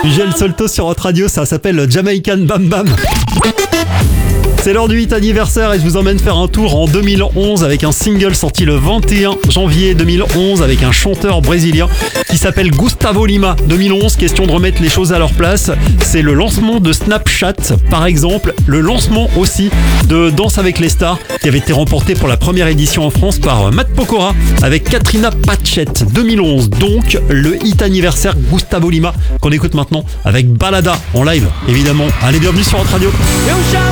Gel Solto sur Hot Radio, ça s'appelle Jamaican Bam Bam. C'est l'heure du 8 anniversaire et je vous emmène faire un tour en 2011 avec un single sorti le 21 janvier 2011 avec un chanteur brésilien qui s'appelle Gustavo Lima. 2011, question de remettre les choses à leur place. C'est le lancement de Snapchat, par exemple, le lancement aussi de Danse avec les stars qui avait été remporté pour la première édition en France par Matt Pokora avec Katrina Patchett. 2011, donc le hit anniversaire Gustavo Lima qu'on écoute maintenant avec Balada en live, évidemment. Allez, bienvenue sur Hot Radio.